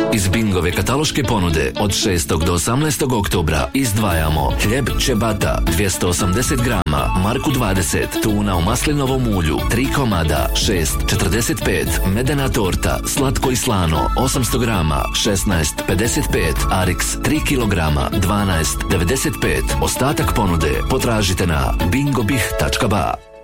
Iz Bingove kataloške ponude od 6. do 18. oktobra izdvajamo hljeb ciabatta 280 grama, marku 20, tuna u maslinovom ulju 3 komada 6,45, medena torta slatko i slano 800 grama 16,55, Arix 3 kg 12,95. Ostatak ponude potražite na bingobih.ba.